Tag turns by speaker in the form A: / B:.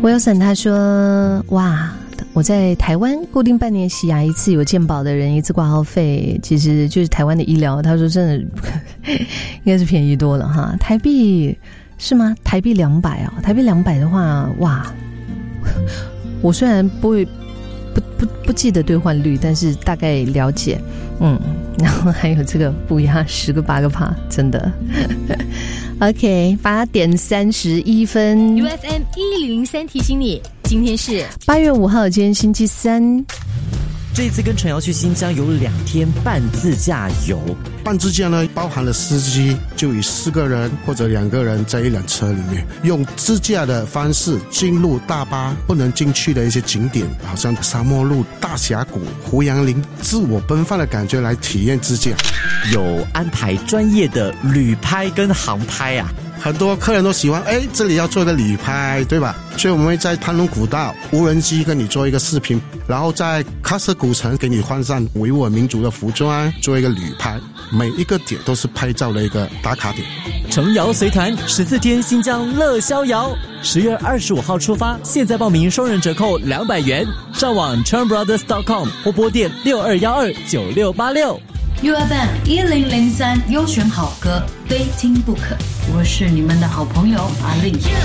A: Wilson 他说，哇，我在台湾固定半年洗牙一次，有健保的人一次挂号费，其实就是台湾的医疗。他说真的应该是便宜多了哈。台币是吗？台币200啊，台币200的话，哇，我虽然不记得兑换率，但是大概了解，然后还有这个补牙10个8个趴，真的。OK， 8点31分
B: ，UFM 1003提醒你，今天是
A: 8月5号，今天星期三。
C: 这一次跟陈瑶去新疆有2天半自驾游。
D: 半自驾呢，包含了司机，就以4个人或者2个人在一辆车里面，用自驾的方式进入大巴不能进去的一些景点，好像沙漠路、大峡谷、胡杨林，自我奔放的感觉来体验自驾。
C: 有安排专业的旅拍跟航拍啊。
D: 很多客人都喜欢，这里要做个旅拍，对吧？所以我们会在潘龙古道无人机跟你做一个视频，然后在喀什古城给你换上维吾尔民族的服装，做一个旅拍。每一个点都是拍照的一个打卡点。
C: 程瑶随团14天新疆乐逍遥，10月25号出发，现在报名双人折扣200元，上网 ChurnBrothers.com 或拨电62129686。
E: UFM 1003优选好歌，非听不可。我是你们的好朋友阿令。